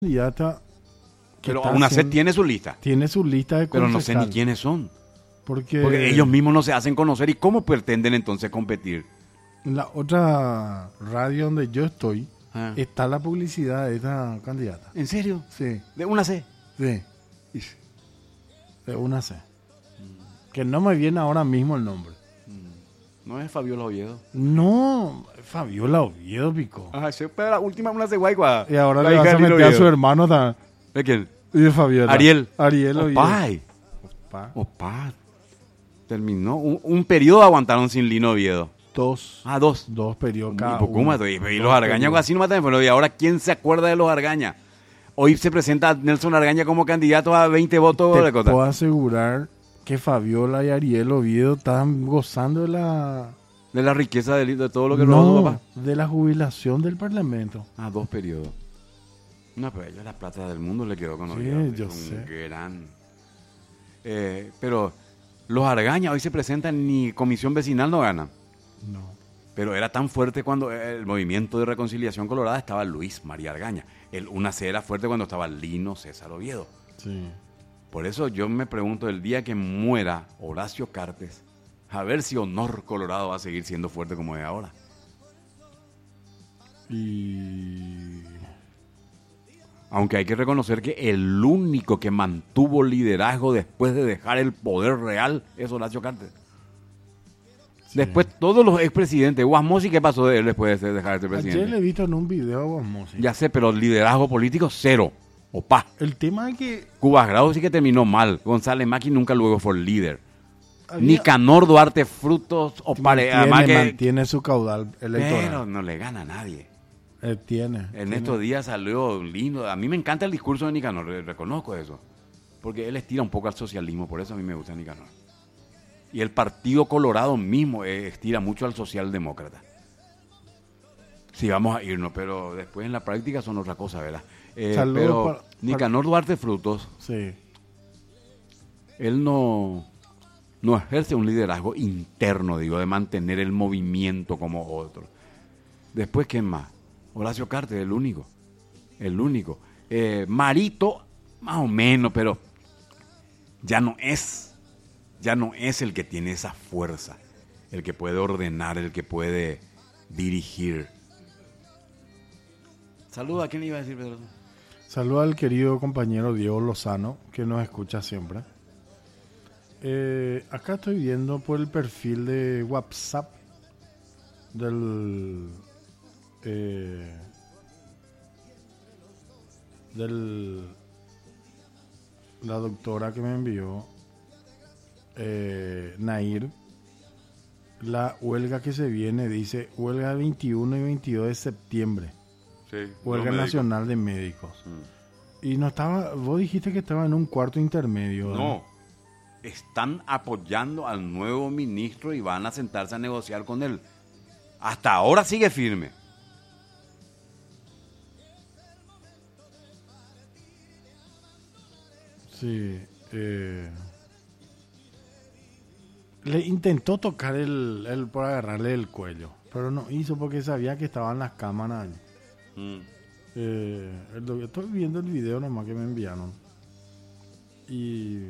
candidata que Pero está aún así haciendo- tiene su lista. tiene su lista de Pero no sé ni concejal, quiénes son. porque Porque ellos mismos no se hacen conocer. ¿Y cómo pretenden entonces competir? en la otra radio donde yo estoy Ah. está la publicidad de esa candidata. ¿En serio? Sí, De una C. sí, de una C. Que no me viene ahora mismo el nombre. No es Fabiola Oviedo. No, Fabiola Oviedo, pico. Ah, sí, pero la última una C guaycua. Y ahora le vas a meter a su hermano también. ¿De quién? Y de Fabiola. Ariel. Ariel Oviedo. Opay. Pa. Opa. Terminó. Un periodo aguantaron sin Lino Oviedo. Dos Dos. periodos Y cada Pocuma, uno. y Dos los Argaña periodos. así no matan. Pero ¿y ahora quién se acuerda de los Argaña? Hoy se presenta Nelson Argaña como candidato a 20 votos de Te Cota. puedo asegurar que Fabiola y Ariel Oviedo están gozando de la... De la riqueza de todo lo que robó su No, papá. de la jubilación del Parlamento. Ah, 2 periodos. No, pero ellos la plata del mundo le quedó con Sí, Oviedo. yo Un sé. gran... pero los Argaña hoy se presentan ni comisión vecinal no ganan. No. Pero era tan fuerte cuando el movimiento de reconciliación colorada estaba Luis María Argaña. El UNAC era fuerte cuando estaba Lino César Oviedo. Sí. Por eso yo me pregunto, el día que muera Horacio Cartes, a ver si Honor Colorado va a seguir siendo fuerte como es ahora. Y... Aunque hay que reconocer que el único que mantuvo liderazgo después de dejar el poder real es Horacio Cartes. Sí. Después todos los expresidentes, Guasmosi, ¿qué pasó de él después de dejar de ser Ayer presidente? le he visto en un video a Guasmosi. Ya sé, pero liderazgo político cero. Opa. El tema es que... Cubas Grau sí que terminó mal. González Maki nunca luego fue líder. había- Nicanor Duarte Frutos o además que... mantiene su caudal electoral. Pero no le gana a nadie. Tiene. En estos días salió lindo. A mí me encanta el discurso de Nicanor, reconozco eso. Porque él estira un poco al socialismo, por eso a mí me gusta Nicanor. Y el Partido Colorado mismo estira mucho al socialdemócrata. Sí, vamos a irnos, pero después en la práctica son otra cosa, ¿verdad? Saludos Pero para- Nicanor Duarte Frutos, Sí. él no ejerce un liderazgo interno, digo, de mantener el movimiento como otro. Después, ¿quién más? Horacio Cartes, el único. Marito, más o menos, pero ya no es el que tiene esa fuerza, el que puede ordenar, el que puede dirigir. Saluda, ¿a quién le iba a decir, Pedro? Saluda al querido compañero Diego Lozano, que nos escucha siempre. Acá estoy viendo por el perfil de WhatsApp del la doctora que me envió, Nair, la huelga que se viene, dice huelga 21 y 22 de septiembre, Sí, huelga nacional de médicos. Y no estaba, vos dijiste que estaba en un cuarto intermedio, ¿verdad? No, están apoyando al nuevo ministro y van a sentarse a negociar con él. Hasta ahora sigue firme. Sí. Le intentó tocar el por agarrarle el cuello, pero no hizo porque sabía que estaban las cámaras ahí. Estoy viendo el video nomás que me enviaron. Y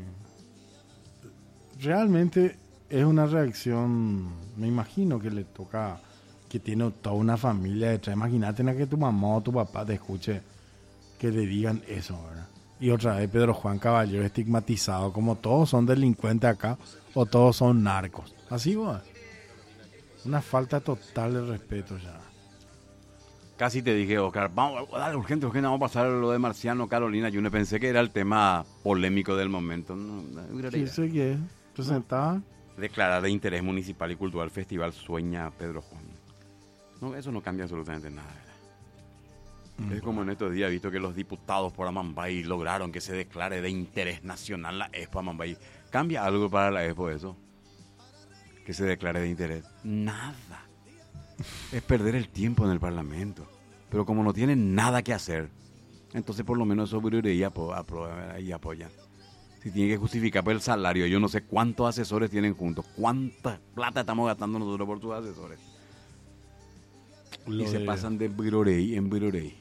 realmente es una reacción, me imagino que le toca, que tiene toda una familia detrás. Imagínate que tu mamá o tu papá te escuche que le digan eso, ¿verdad? Y otra vez Pedro Juan Caballero estigmatizado como todos son delincuentes acá o todos son narcos. Así va. Una falta total de respeto ya. Casi te dije, Oscar, vamos, dale, urgente, vamos a pasar lo de Marciano Carolina. Yo no pensé que era el tema polémico del momento. Sí, sé que presentaba. Declarar de interés municipal y cultural Festival Sueña Pedro Juan. No, eso no cambia absolutamente nada, ¿verdad? Es como en estos días he visto que los diputados por Amambay lograron que se declare de interés nacional la Expo Amambay. ¿Cambia algo para la Expo eso? Que se declare de interés. Nada. Es perder el tiempo en el Parlamento. Pero como no tienen nada que hacer, entonces por lo menos eso y apoyan. Si tienen que justificar por el salario, yo no sé cuántos asesores tienen juntos, cuánta plata estamos gastando nosotros por sus asesores. Y se pasan de Birorey en Birorey.